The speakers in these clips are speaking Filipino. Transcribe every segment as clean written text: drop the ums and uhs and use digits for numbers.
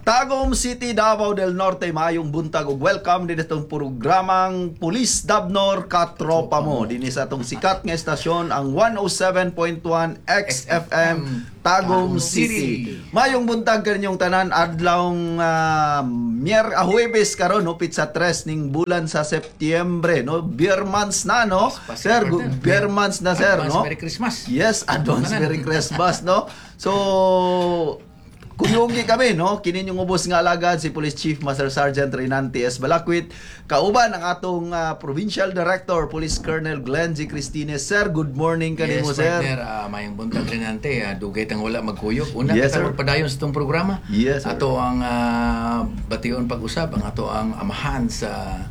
Tagum City, Davao del Norte, maayong buntag ug welcome din itong programang Pulis Dabnor Katropa Mo. Dinhi sa atong sikat nga estasyon ang 107.1 XFM Tagum City. Maayong buntag kaninyong tanan adlawng Huwebes karon no pizza 3 ning bulan sa Setyembre no. Beer months na no. Sir, beer months na sir no. Merry Christmas. Yes, advance Merry Christmas no. So kuyugi kami, no? Kini yung ubos nga alagad si Police Chief Master Sergeant Renante S. Balakwit. Kauban ang atong Provincial Director, Police Colonel Glenn G. Cristines. Sir, good morning kanimo, yes, sir. Yes, partner. Mayang buntag Renante. Dugay tang wala magkuyog. Una, yes, kita magpadayon sa itong programa. Yes, sir. Ato ang bation pag-usap. Ang ato ang amahan sa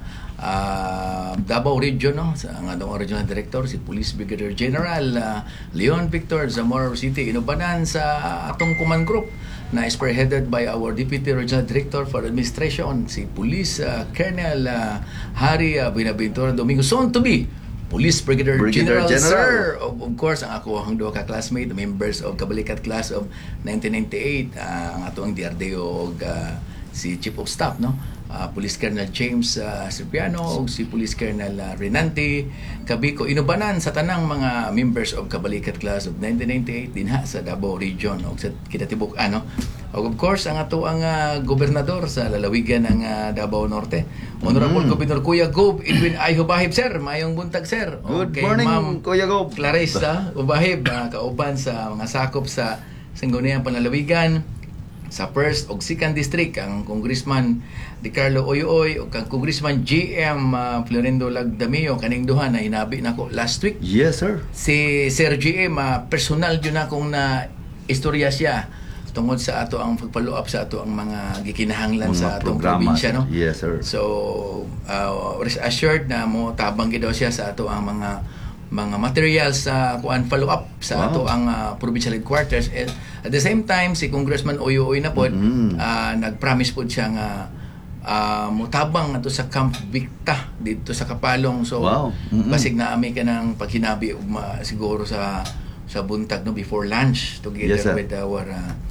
Davao Region, no? Sa ang atong Regional Director, si Police Brigadier General Leon Victor Zamora City. Inubanan sa atong command group na spearheaded by our Deputy Regional Director for Administration, si Police Colonel Harry Binaventura Domingo, soon to be Police Brigadier General. Sir. Of course, ang ako ang duha ka classmate, members of Kabalikat class of 1998, ang ato ang DRDO og si Chief of Staff, no? Police Colonel James Cipriano o si Police Colonel Renante Cabico, inubanan sa tanang mga members of Kabalikat class of 1998 dinha sa Davao Region o sa Kinatibuk ano. Of course, ang ato ang gobernador sa lalawigan ng Davao Norte, Honorable Governor Kuya Gob Edwin I. Hubahib, sir. Mayong buntag, sir. Good morning, Ma'am Kuya Gob. Clarissa Hubahib, kauban sa mga sakop sa Sangguniang Panlalawigan, sa 1st o 2nd District, ang Congressman Di Carlo Oyoy o kang Congressman GM Florindo Lagdamio, kaning duha na hinabi nako last week. Yes, sir. Si Sir GM, personal yun akong na istorya siya tungod sa ato ang pag-follow up sa ato ang mga gikinahanglan sa atong probinsya, no? Yes, sir. So, rest assured na mo tabang daw siya sa ato ang mga materials sa kuan follow up sa ato ang provincial headquarters. And at the same time, si Congressman Oyoy na pod nag-promise pod siya nga mutabang ato sa Camp Victa dito sa Kapalong. So basig na ami ka ng paghinabi siguro sa buntag, no, before lunch together with our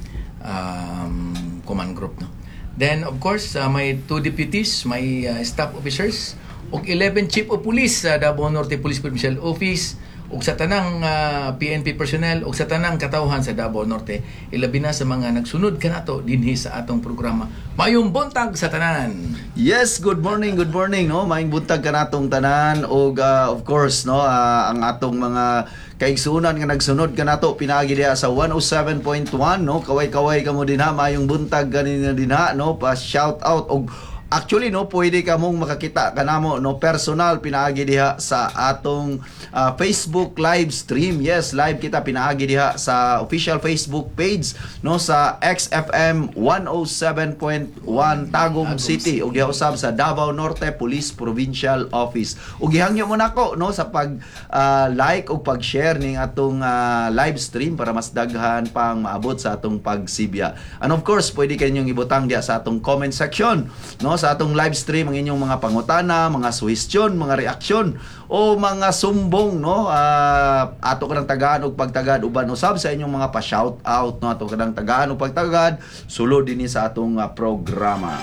command group, no. Then of course may 2 deputies, may staff officers og 11 chief of police sa Davao Norte Police Provincial Office ug sa tanang PNP personnel ug sa tanang katawhan sa Davao Norte, ilabi na sa mga nagsunod kanato dinhi sa atong programa. Mayong buntag sa tanan. Yes, good morning no. Mayong buntag kanatong tanan ug of course no, ang atong mga kaigsunan nga nagsunod kanato pinaagi diha sa 107.1 no. Kaway-kaway kamo dinha, mayong buntag kanina dinha no. Pa shout out og actually no, pwede ka mong makakita kanamo no personal pinaagi diha sa atong Facebook live stream. Yes, live kita pinaagi diha sa official Facebook page no sa XFM 107.1 Tagum City ug giusab sa Davao Norte Police Provincial Office. Ug gihangyo mo nako no sa pag like ug pag-share ning atong live stream para mas daghan pang maabot sa atong pagsibya. And of course, pwede kanyong ibutang diha sa atong comment section no sa atong live stream ang inyong mga pangutana, mga suhestyon, mga reaksyon o mga sumbong no. Ato kanang tagaan og pagtagad uban usab sa inyong mga pa-shout out no. Ato kanang tagaan og pagtagad sulod dinhi sa atong programa.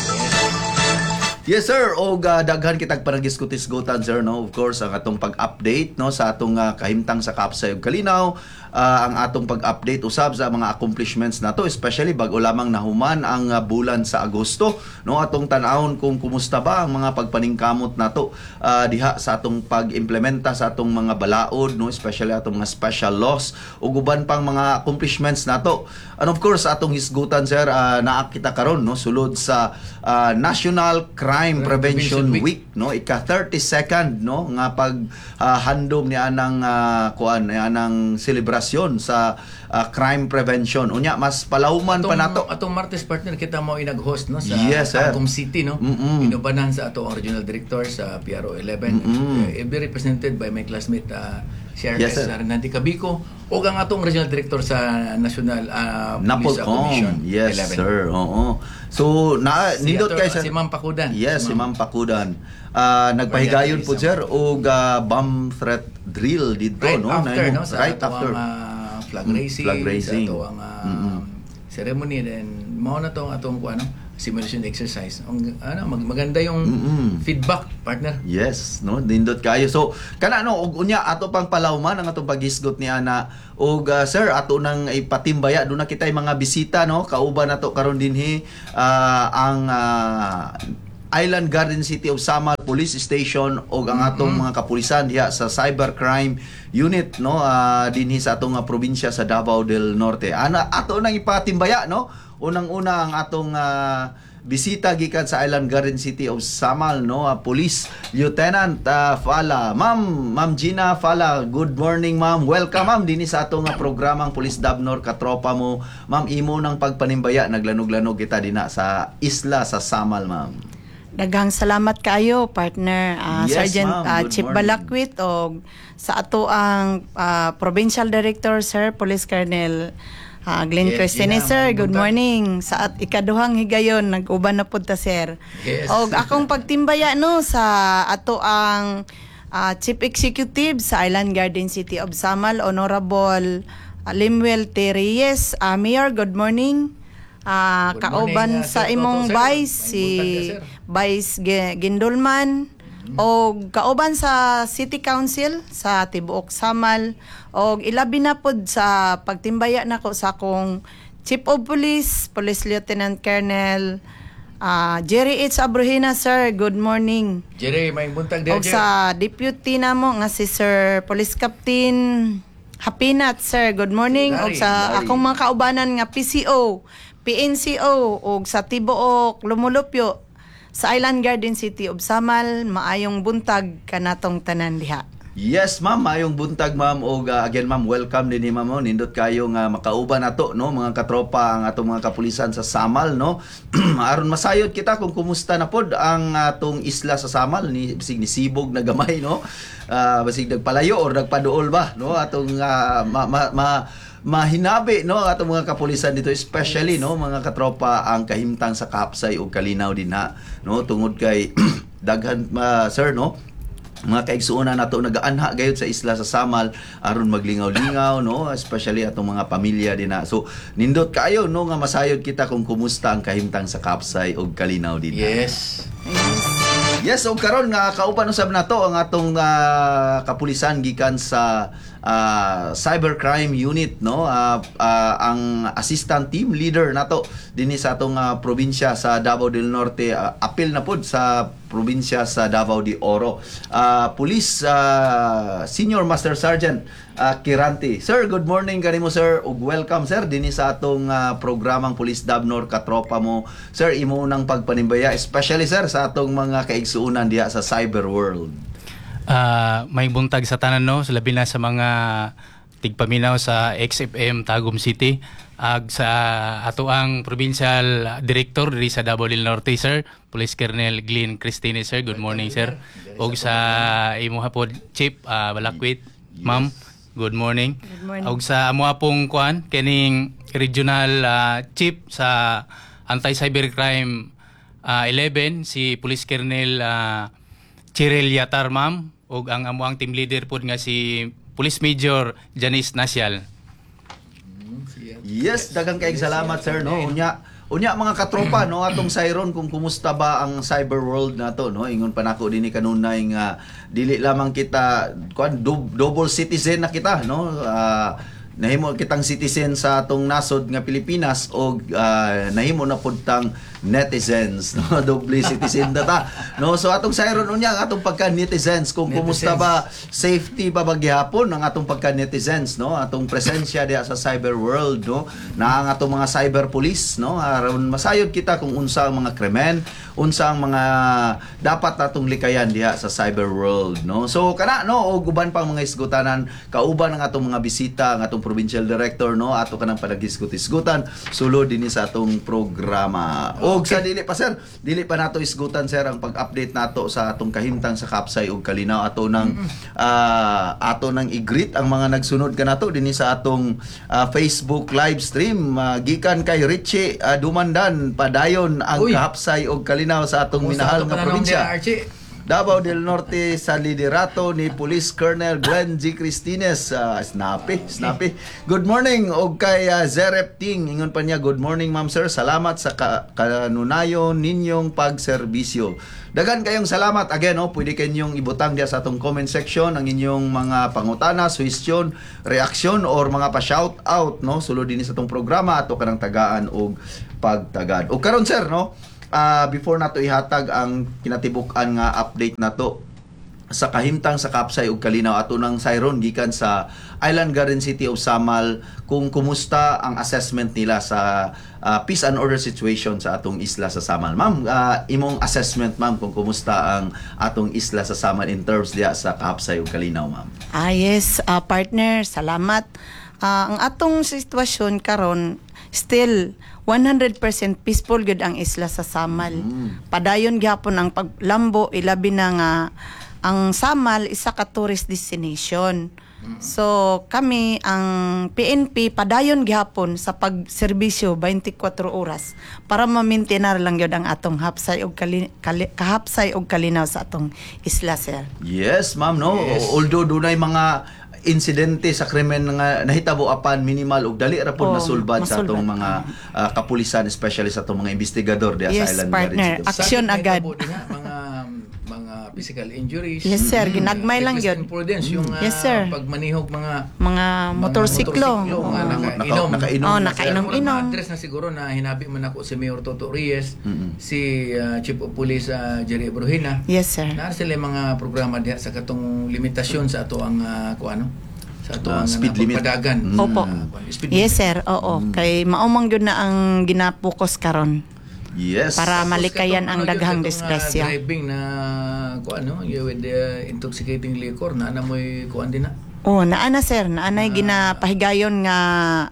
Yes sir, og daghan kitag panagdiskutis-gutan sir no. Of course, ang atong pag-update no sa atong kahimtang sa Kaapsay ug Kalinaw, ang atong pag-update usab sa mga accomplishments nato, especially bag-o lamang nahuman ang bulan sa Agosto no. Atong tan-awon kung kumusta ba ang mga pagpaningkamot nato diha sa atong pag-implementa sa atong mga balaod no, especially atong mga special laws ug uban pang mga accomplishments nato. And of course, atong hisgutan sir, naa kita karon no sulod sa National Crime Prevention Week no, ika 32nd no nga handom ni anang anang celebration sa crime prevention. Unya mas palawman pa nato. Atong Martes partner kita mo inag-host no sa Tagum City no. Inubanan sa ato ang regional director sa PRO 11. Be represented by my classmate Sheriff Renante Cabico o ang atong regional director sa National Police Commission. Yes 11. Sir. Oo. So nindot kay si Ma'am Pakudan. Yes, si Ma'am Pakudan. Nagpahigayon po sir og bomb threat drill dito right no. After, no? Right after flag racing. Sa ito ang ceremony, then mao na to atong simulation exercise. Maganda yung feedback, partner. Yes, no, nindot kayo. So kana no og unya ato pang palawman ang atong paghisgot ni ana og sir ato nang ipatimbaya do na kitay mga bisita no kauban nato karon dinhi ang Island Garden City of Samal Police Station og ang atong mga kapulisan diha sa Cybercrime Unit no dinhi sa atong probinsya sa Davao del Norte. Ana ato nang ipatimbaya no. Unang-una ang atong bisita gikan sa Island Garden City of Samal no Police Lieutenant Fala. Ma'am Gina Fala, good morning ma'am. Welcome ma'am dinhi sa atong programang Police Dabnor katropa mo. Ma'am imo nang pagpanimbaya naglanog-lanog kita dinha sa isla sa Samal ma'am. Daghang salamat kayo partner Yes, Sergeant ma'am. Good Chief morning. Balakwit og sa ato ang Provincial Director Sir Police Colonel Glenn Yes, Cristine Gina, sir, good buntag. morning. Sa ikaduhang higayon nag-uban na pud ta sir. Yes. Og akong pagtimbaya no sa ato ang Chief Executive sa Island Garden City of Samal, Honorable Limuel T. Reyes. Mayor, good morning. Good Kauban morning, sa Sir imong Toto, sir. Vice si May buntag ka, sir. Vice Gindulman o kauban sa City Council sa Tibuok Samal o ilabi na pod sa pagtimbaya nako sa akong Chief of Police, Police Lieutenant Colonel Jerry H. Abruhina sir, good morning. Jerry, may buntag Og Jerry. sa deputy namo nga si Sir Police Captain Hapinat sir, good morning. Og sa Larry. akong mga kaubanan nga PCO, PNCO og sa Tibuok, Lumulupyo sa Island Garden City of Samal, maayong buntag kanatong tanan diha. Yes, ma'am. Mayong buntag, ma'am. O again, ma'am, welcome din ni ma'am. Nindot kayo nga makauban nato, no? Mga katropa, ang atong mga kapulisan sa Samal, no? Aron masayod kita kung kumusta na pod ang atong isla sa Samal. Bisig ni Sibog na gamay, no? Basig nagpalayo or nagpaduol ba, no? Atong mahinabi no atong mga kapulisan dito, especially no mga katropa ang kahimtang sa Kapsay ug Kalinaw din ha, no tungod kay daghan sir no mga kaigsuonan nato nagaanha gayud sa isla sa Samal aron maglingaw-lingaw no, especially atong mga pamilya din na. So nindot kayo no nga masayod kita kung kumusta ang kahimtang sa Kapsay ug Kalinaw din. Yes. Yes, o karon nga kauban usab nato ang atong kapulisan gikan sa Cybercrime Unit no, ang assistant team leader nato dinhi sa atong probinsya sa Davao del Norte, apil na pud sa probinsya sa Davao de Oro. Police Senior Master Sergeant Kiranti. Sir, good morning kanimo sir ug welcome sir dinhi sa atong programang Police Dabnor katropa mo. Sir, imo nang pagpanimbaya especially sir sa atong mga kaigsuonan diha sa cyber world. May buntag sa tanan no, sa labi na sa mga tigpaminaw sa XFM Tagum City ag sa ato ang provincial director diri sa Davao del Norte sir, Police Colonel Glenn Cristine sir, good morning sir. Og sa imo hapon Chief Balakwit, ma'am, good morning. Good morning. Og sa amo pong kuan kining regional chief sa Anti-Cybercrime 11 si Police Colonel Chirel Yatar ma'am, og ang amuang team leader pod nga si Police Major Janice Nasyal. Yes, daghang kaayong salamat sir no. Unya mga katropa no atong sayron kung kumusta ba ang cyber world nato no. Ingon pa nako dinhi kanunay nga dili lamang kita kuan double citizen na kita no. Nahimo kitang citizen sa atong nasod nga Pilipinas og nahimo na pud tang netizens no, double citizen data no. So atong sayron unya ang atong pagka netizens kung kumusta ba, safety ba bagyapon ang atong pagka netizens no, atong presensya diha sa cyber world no, na ang atong mga cyber police no, aron masayod kita kung unsa ang mga krimen, unsa ang mga dapat natong likayan diha sa cyber world no. So kana no og uban pang mga isgutanan kauban ang atong mga bisita, ang atong provincial director no, ato kanang panagisgot-isgutan sulod dinhi sa atong programa. Og sa dili pa sir, dili pa nato isgutan sir ang pag-update nato sa atong kahimtang sa Kapsay ug Kalinaw. Ato nang i-greet ang mga nagsunod kanato dinhi sa atong Facebook live stream gikan kay Richie Dumandan padayon ang Uy. Kapsay ug Kalinaw sa atong Kumusta minahal ato nga pananong probinsya. niya, Archie? Davao del Norte sa liderato ni Police Colonel Glenn G. Cristines. Snappy. Good morning og kay Zerep Ting. Ingon pa niya, good morning ma'am sir. Salamat sa kanunayon ninyong pagserbisyo. Dagan kayong salamat again, pwede kayong ibutang diya sa atong comment section ang inyong mga pangutana, suhestyon, reaksyon or mga pa-shout out sulod din sa atong programa ato kanang tagaan og pagtagad. O karon sir before nato ihatag ang kinatibuk-an nga update nato sa kahimtang sa Kapsay ug Kalinaw, ato nang siron gikan sa Island Garden City of Samal kung kumusta ang assessment nila sa peace and order situation sa atong isla sa Samal. Ma'am, imong assessment ma'am kung kumusta ang atong isla sa Samal in terms diya sa Kapsay ug Kalinaw, ma'am. Yes, partner, salamat. Ang atong sitwasyon karon still 100% peaceful gud ang isla sa Samal. Padayon gyapon ang paglambo, ilabi na nga ang Samal isa ka tourist destination. So kami ang PNP padayon gyapon sa pagserbisyo 24 oras para ma-maintain lang gyud ang atong hapsay ug kahapsay ug kalinaw sa atong isla, sir. Yes, ma'am, Yes. Although dunay mga insidente sa krimen nga nahitabo apan minimal ug dali ra pod masulbad sa atong mga kapulisan, especially sa atong mga investigador diya Yes, sa Island partner. Garden City. Action Sakit agad. mahitabo din, mga physical injuries. Yes, sir. Ginagmay lang Reckless yun. imprudence, yung Yes, sir. pagmanihog mga Motorsiklo. nga nakainom. Nakainom-inom. Ma-address na siguro na hinabi man ako si Mayor Toto Reyes, si Chief of Police Jerry Bruhina. Yes, sir. Na sila yung mga programa diha sa katong limitasyon sa ato ang sa ato ang speed limit. pagpadagan. Opo. Speed Yes, limit. sir. Oo. Kay maumang yun na ang ginapukos karon. Yes. Para Tapos malikayan ang katong, daghang katong, disgrasya. driving na you with intoxicating liquor na mo'y kuan din na. Oh, naana sir, naanay ginapahigayon nga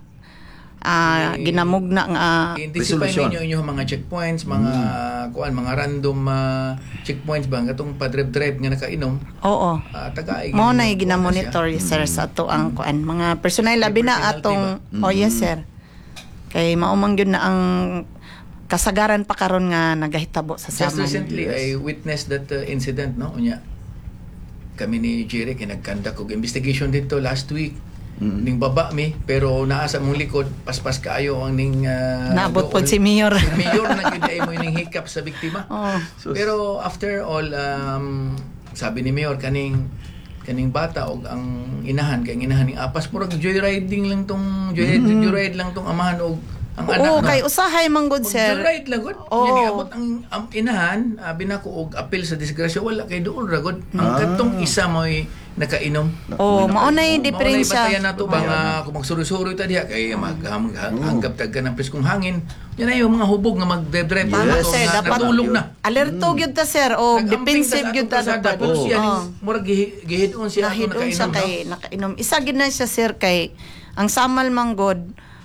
ginamugna nga I-intensify resolution. ninyo inyong mga checkpoints, mga mga random checkpoints ba katong pa-drive nga nakainom. oo. Tagaay Mo na ninyo, ginamonitor kuan na siya. sir sa ato ang kuan mga personal labi na penalty atong oh yes sir. Kay maumang yun na ang kasagaran pa karon nga nagahitabo sa Just Samal. recently, Yes. I witnessed that incident, no? Unya, kami ni Jerry, kinagkandak og investigation dito last week. Ning baba mi, pero naa sa mong likod, paspas kaayo ang ning... Naabot pod si Mayor. Si Mayor na gyud mo ning hiccup sa biktima. Oh. Pero after all, sabi ni Mayor, kaning bata og ang inahan, kay ang inahan ning apas, murag joyriding lang tong, joyride lang tong amahan og ang anak. Oo, no? kay usahay man gud sir. Joyride lang gud. Oo. Yan iabot ang inahan, binako og apel sa disgrasya, wala kay dool ra gud. Ang katong isa mo'y nakainom. Oh, maunay Maunay diferensya. batayan nato ba nga kung magsuri-suri ta diha kay maghanggap tag ka ng priskong hangin. Yan ay yung mga hubog nga mag-drive Tama Yes. sir, dapat natulog na. alerto gyud ta sir o Nag-amping defensive ta sa gyud ta atong kalsada, dapat. Pero siya Oo. murag gihid-on siya ako Nahidon siya nakainom. kay nakainom. Isa gid na siya sir kay ang Samal manggod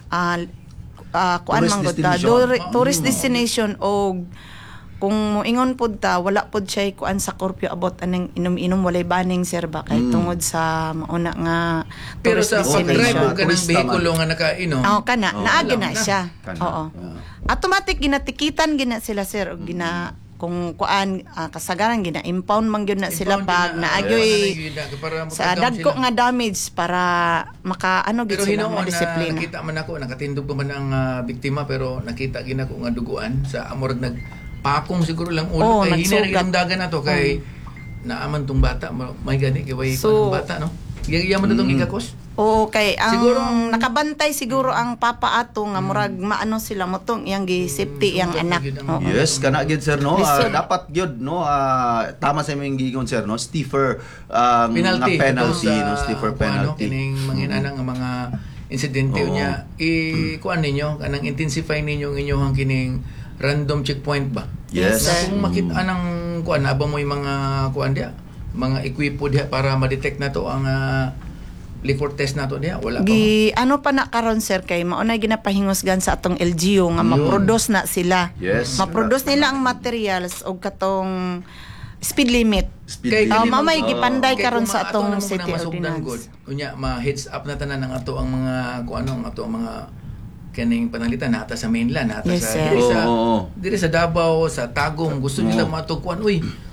kuan Tourist manggod ta destination. tourist destination og kung moingon pud ta wala pud siya kuan sa Corpio abot anang inom-inom walay baning sir ba kay tungod sa mauna nga Pero tourist sa pag-drive destination. og kanang Turista behikulo nga nakainom. Kana naagi alam na na. siya. Kana. Oo. Automatic ginatikitan gina sila sir og gina kung kuan kasagaran gina impound man gyud na sila Impound pag na, naagyoy para sa mapag-down dagko sila. nga damage para makaano gid Pero sila hinoon madisiplina. nakita man ako, nakatindog pa man ang biktima, pero nakita gina ko nga duguan sa amorag nagpakong siguro lang Oo, ulo kay nagsugat. hinari dagan na to kay naaman tong bata, may gani kay way So, bata no. Yaman na tong ikakos. Oo, kay ang Siguro nakabantay siguro ang papa ato nga murag maano sila motong iyang gi safety iyang sugat anak. na gyud ang- Oo. Yes, kana gid sir no. Lisod. Dapat gyud no tama sa imong gigon sir no. Stiffer Penalty. nga penalty Tapos, no, stiffer Ano, penalty. kining manginana nga mga insidente Oo. niya kuan ninyo kanang intensify ninyo ang inyong kining random checkpoint ba. Yes. Yes, sir. Kung makita anang kuan abang mo yung mga kuan dia, mga ekwipo diha para ma-detect na to ang liquor test na to diha, wala pa. Gi ano pa na karon sir kay maunay ginapahingusgan sa atong LGU nga ma-produce na sila. Yes. Ma-produce nila ang materials og katong speed limit. Speed limit. Mamay gipanday Kay karon kung sa atong maato na mo city na masugdan ordinance. good, unya ma-heads up na tanan ang ato ang mga kuan ang ato ang mga kaning panalitan nata sa mainland nata Yes, sa sir. diri sa Oo. diri sa Davao sa Tagum gusto nila matugkuan uy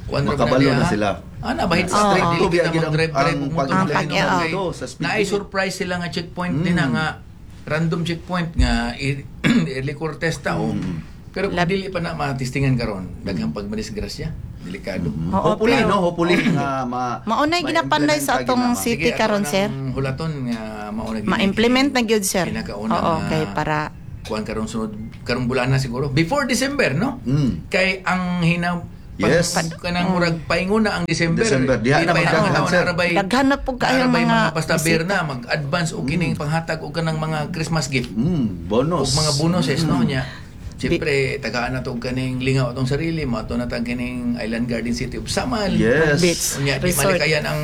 Makabalo na sila. Ana bahit Oo. strict Oo. dili kita Ang mag-drive ang motor pag-implement Oo. dito sa speed na ay limit. surprise sila nga checkpoint din nga random checkpoint nga early court test ta o. Pero kung dili pa na matistingan karon daghang pagmadisgrasya, delikado. Oo, Hopefully, pero- no? Hopefully nga Maunay ginapanday sa atong city karon, sir. Hulaton nga mauna Ma-implement na gyud, sir. Pinakauna Oo, nga kay para kuan karon sunod karong bulan na siguro before December, no? Kay ang Yes. kanang murag painguna ang December. Diha na magdaghan, sir. daghan na po kayong mga pastaber na mag-advance og kining panghatag og kanang mga Christmas gift Bonus. og mga bonuses no nya. Siyempre, tagaan na to kaning lingaw atong sarili, mato na tang kining Island Garden City of Samal. Yes. Beach. Unya, di Resort. malikayan ang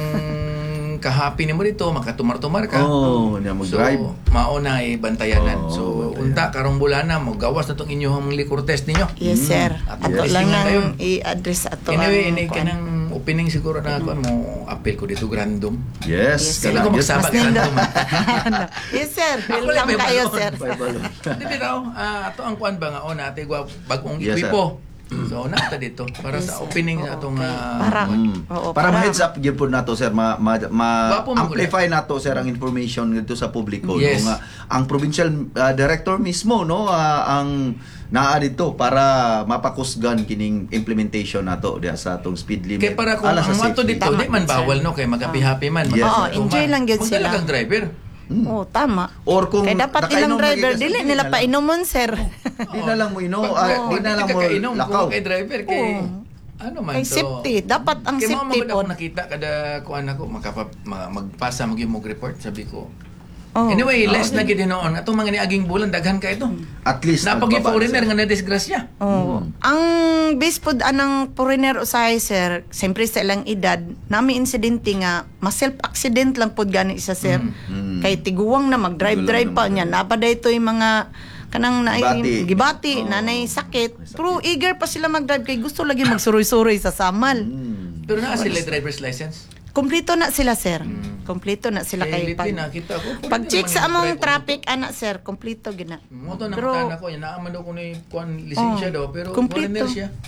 kahapi nimo dito, makatumar-tumar ka. Oh, niya mag-drive. So, mauna ay bantayanan. Oo, So, bantayan. unta karong bulan na magawas na tong inyong liquor test ninyo. Yes, sir. At Ato yes. lang Tingnan kayo. nang i-address ato Anyway, ang ini kuan. kanang opening siguro na ako mo appeal ko dito random. Yes. Yes, Kailan ko magsabak Mas nindo. random. Yes, sir. Ako lang Welcome may kayo, balon. sir. Di bitaw, ato ang kuan ba nga o nate bagong Yes, sir. equipo. So, nata dito para Yes, sa sir. opening Oo, na atong okay. Para- Oo, Para ma-heads up gyud po nato, sir, Wapo mo amplify nato, sir, ang information dito sa publiko. Yes. No, nga ang provincial director mismo, no, ang naa dito para mapakusgan kining implementation nato diha sa atong speed limit. kay para kung Ala sa ang mato safety. dito di man bawal no kay magapi-happy man. Yes, Oo, sir. enjoy lang gyud sila. Magdala kang driver. Oo, tama. Or kung Kaya dapat nakainom ilang driver, lagi ka sa dili pili, nila na lang. painumon, sir. Di na lang mo Pag di na lang mo kainom lakaw. kay driver kay ano man Kay to. safety. Dapat ang Kay safety mo po. ako nakita kada kuan ako magpasa mo gyud report sabi ko. Oh. Anyway, less na gid noon. Atong mga niaging bulan daghan ka ito. At least Napagi nagbaba, foreigner sir. nga na disgrasya. Oh. Ang base po anang foreigner usahay, sir, siyempre sa ilang edad, nami insidente nga, ma-self-accident lang po gani isa, sir. Kay tiguwang na mag-drive-drive pa niya. Napaday ito yung mga kanang gibati, nanay sakit. Pero eager pa sila mag-drive kay gusto lagi magsuroy-suroy sa Samal. Pero naa sila driver's license. Kompleto na sila, sir. Kompleto na sila Kay kay Liti nakita ko. pag-check sa among traffic, ana, sir, kompleto gina. Moto na Pero- makana ko, naaman daw ko ni kuan lisensya daw pero Kompleto. foreigner siya.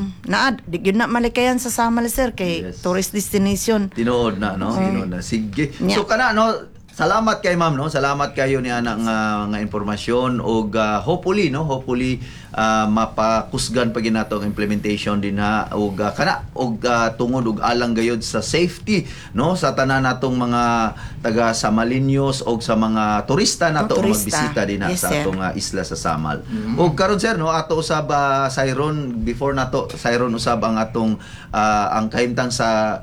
Di yun na malikayan sa Samal, sir, kay Yes. tourist destination. Tinuod na, no? Tinuod na. Sige. Nya. So kana, no? Salamat kay ma'am, no? Salamat kayo ni ana nga impormasyon og hopefully, no? Hopefully mapakusgan pa ginato ang implementation din ha og kana og tungod og alang gayud sa safety, no? Sa tanan natong mga taga Samalinos og sa mga turista nato nga Turista. magbisita din Yes, sa sir. atong isla sa Samal. Og karon sir, no? Ato usab Siron before nato Siron usab ang atong ang kahimtang sa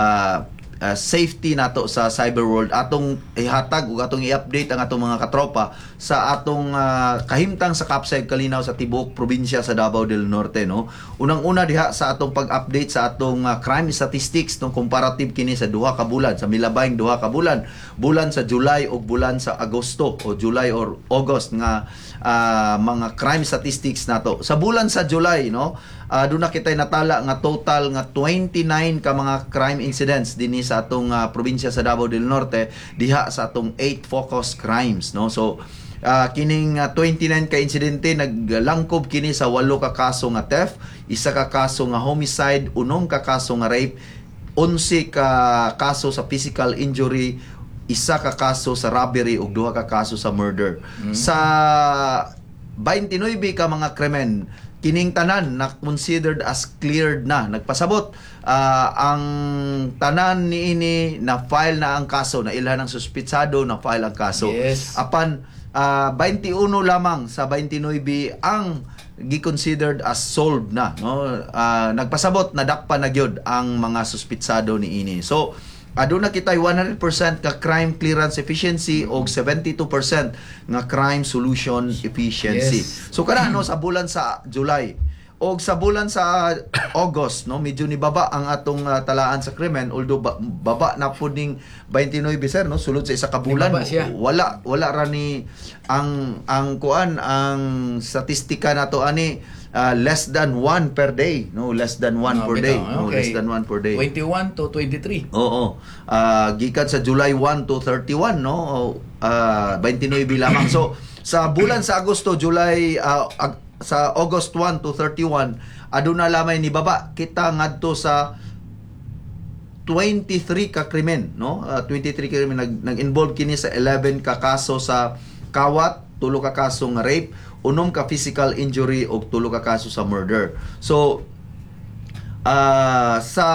safety nato sa cyber world atong ihatag ug atong i-update ang atong mga katropa sa atong kahimtang sa Kapsay Kalinaw sa tibuok probinsya sa Davao del Norte, no. Unang-una diha sa atong pag-update sa atong crime statistics no comparative kini sa duha ka bulan, sa milabayng duha ka bulan sa July ug bulan sa Agosto o July or August nga mga crime statistics nato. Sa bulan sa July, no, doon na kita'y natala nga total nga 29 ka mga crime incidents dinhi sa atong probinsya sa Davao del Norte diha sa atong 8 focus crimes, no. So kining 29 ka insidente naglangkob kini sa 8 ka kaso nga theft, 1 ka kaso nga homicide, 1 ka kaso nga rape, 11 ka kaso sa physical injury, 1 ka kaso sa robbery ug 2 ka kaso sa murder. Sa 29 ka mga krimen kining tanan na considered as cleared na, nagpasabot ang tanan niini na file na ang kaso, na ilhan ng suspitsado na file ang kaso. Yes. Apan 21 lamang sa 29 ang gi-considered as solved na, no. Nagpasabot na dakpa na gyud ang mga suspitsado niini. So aduna kitay 100% ka crime clearance efficiency o 72% nga crime solution efficiency. Yes. So kana no sa bulan sa July o sa bulan sa August, no, medyo ni baba ang atong talaan sa krimen, although baba na pud ning 29 sir, no, sulod sa isa ka bulan. Ni baba siya. Wala ra ni ang kuan ang statistika nato ani less than 1 per day, no, less than 1 per day, no, Okay. less than 1 per day. 21 to 23. Oo. Gikan sa July 1 to 31, no, 29 lamang. So sa bulan sa Agosto, July sa August 1 to 31 aduna lamay ni baba kita ngadto sa 23 ka krimen, no? 23 ka krimen nag-involve kini sa 11 ka kaso sa kawat, 3 ka kaso nga rape, 6 ka physical injury ug 3 ka kaso sa murder. So sa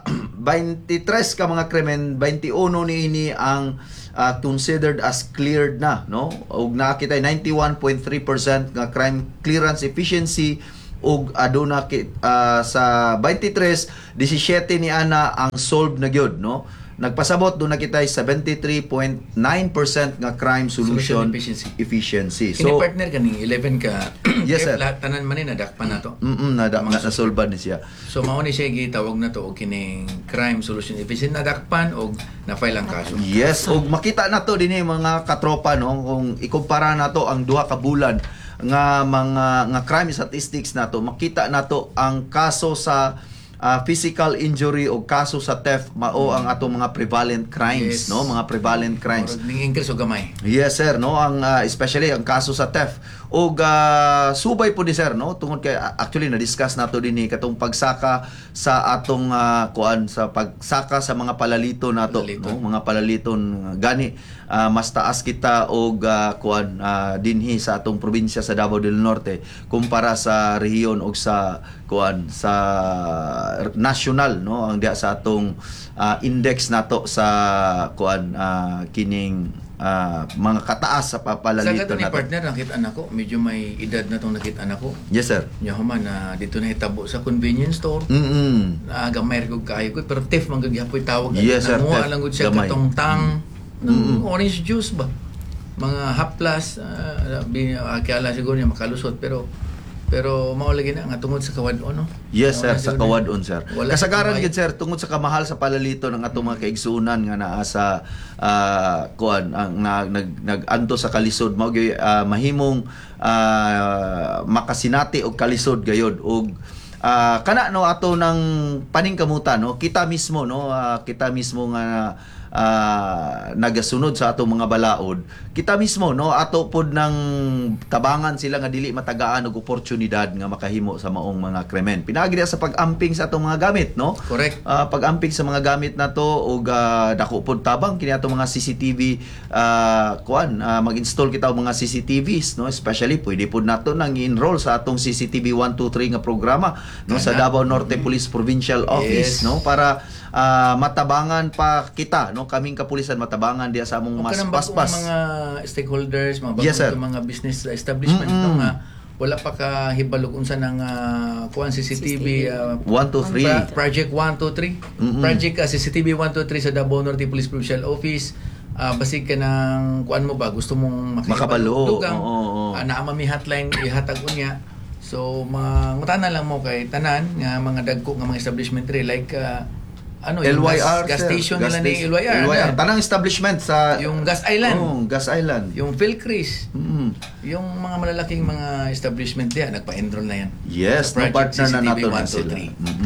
23 ka mga krimen, 21 niini ang considered as cleared na, no? Ug nakita 91.3% nga crime clearance efficiency ug aduna sa 23 17 ni ana ang solved na gyud, no? Nagpasabot do na kita 73.9% nga crime solution efficiency. Kini So partner kaning 11 ka Yes, sir. lahat tanan man ni nadakpan nato. nasolban ni siya. So mao ni siya gitawag na to og kining crime solution efficient nadakpan og na-file ang kaso. Yes, ug makita na to dinhi mga katropa, no, kung ikumpara nato ang duha ka bulan nga mga crime statistics nato, makita nato ang kaso sa physical injury o kaso sa theft mao ang atong mga prevalent crimes, Yes. no, mga prevalent crimes. Murag ning increase og gamay. Yes sir, no, ang especially ang kaso sa theft ug subay po ni sir, no, tungod kay actually na discuss nato dinhi katong pagsaka sa atong kuan sa pagsaka sa mga palalito nato, Palalito. no, mga palaliton gani mas taas kita og kuan dinhi sa atong probinsya sa Davao del Norte kumpara sa rehiyon og sa kuan sa national, no, ang diha sa atong index nato sa kuan kining mga kataas sa Sa papalalito kato ni nato. partner nakita nako, medyo may edad na tong nakita nako. Yes sir. Nya human na dito na hitabo sa convenience store. Gamay ko kayo ko pero theft man gagyapoy tawag. Yes, sir, Nanguha theft. lang gud siya Gamay. katong tang ng orange juice ba. Mga haplas kiala siguro niya makalusot pero mao lagi na nga tungod sa kawadon, no? Yes sir, Wala sa siguro kawadon sir. Wala Kasagaran sa gid sir tungod sa kamahal sa palalito ng atong mga kaigsuonan nga naa sa kuan ang nag-anto sa kalisod mao gyud mahimong makasinati og kalisod gayod og kana no ato ng paningkamutan, no, kita mismo, no, kita mismo nga nagasunod sa atong mga balaod, kita mismo, no, ato pod ng tabangan sila nga dili matagaan og oportunidad nga makahimo sa maong mga krimen. Pinaagi sa pag-amping sa atong mga gamit, no? Correct. Pag-amping sa mga gamit nato og dako pod tabang kini atong mga CCTV mag-install kita og mga CCTVs, no, especially pwede pod nato nang i-enroll sa atong CCTV 123 nga programa, no, sa Davao Norte Police Provincial Office, Yes. no, para matabangan pa kita, no, kaming kapulisan matabangan diya sa among mas Kanang paspas. bagong mga stakeholders, mga Yes, sir. bagong mga business establishment no, nga wala pa ka hibalog unsa nang kuan CCTV 1 to 3. Project 123. Project CCTV 123 sa Davao Norte Police Provincial Office. Basig ka ng kuan mo ba gusto mong Makabalo. dugang Oo. naa mami hotline ihatag unya. So mangutana lang mo kay tanan nga mga dagko nga mga establishment ri like yung LYR gas sir. station Gas nila ni station. LYR. Tanang establishment sa Yung Gas Island. Gas Island. Yung Philcris. Mm. Yung mga malalaking mga establishment diyan, nagpa-enroll na yan. Yes, Sa no, project partner na CCTV nato na 123. sila.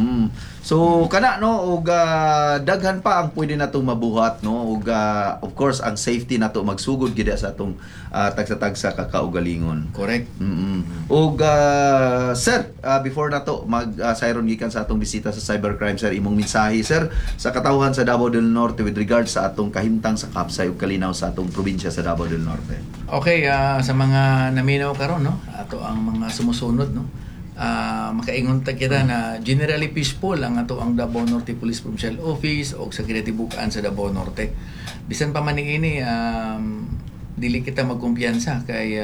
So kana no og daghan pa ang pwede natong mabuhat, no, og of course ang safety nato magsugod gid sa atong tagsa-tagsa kakaugalingon. Correct. Og sir, before nato sayron gikan sa atong bisita sa cybercrime sir, imong mensahe sir sa katawhan sa Davao del Norte with regards sa atong kahimtang sa kapsay ug kalinaw sa atong probinsya sa Davao del Norte. Okay, sa mga naminaw karon, no, ato ang mga sumusunod, no, makaingon ta kita na generally peaceful ang ato ang Davao Norte Police Provincial Office o sa kinatibukan sa Davao Norte. Bisan pa man ini dili kita magkumpiyansa kay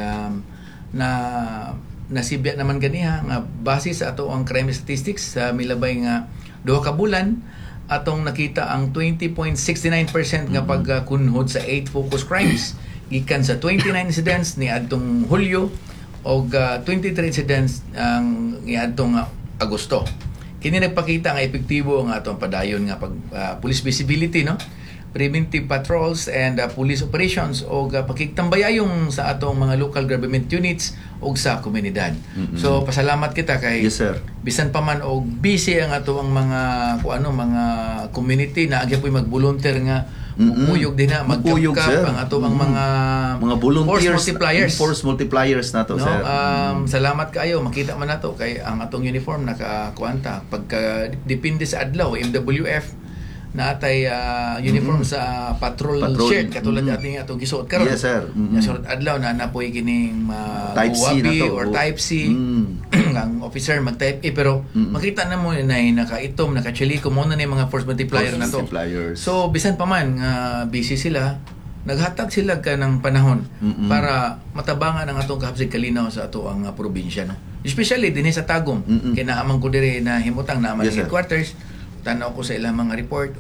nasibya naman ganiha nga base sa ato ang crime statistics sa milabay nga duha ka bulan atong nakita ang 20.69% nga pagkunhod sa 8 focus crimes gikan sa 29 incidents ni adtong Hulyo og 23 incidents ang niadtong Agosto. Kini nagpakita nga epektibo ang atong padayon nga pag police visibility, no, preventive patrols and police operations o pakigtambayayong sa atong mga local government units o sa komunidad. So pasalamat kita kay Yes, sir. bisan pa man og busy ang ato ang mga mga community na agi po'y mag-volunteer nga muyog din na Mukuyog, sir. ang ato ang mga volunteers, force multipliers. force multipliers na to, No, sir. salamat kayo, makita man nato kay ang atong uniform nakakuanta pagka depende sa adlaw MWF natay uniform sa patrol shirt katulad ating atong gisuot karon. Yes, sir. Na sunod adlaw na napoy kining Type C na to. or type C ang officer mag type A pero makita na mo na nakaitom nakachiliko mo na ni mga force multiplier na to. Multipliers. So bisan pa man nga busy sila, naghatag sila ka ng panahon para matabangan ang atong kahapsig kalinaw sa ato ang probinsya. No? Especially din sa Tagum. Kinahamang ko dire na himutang na Yes, sir. headquarters. Tanaw ko sa ilang mga report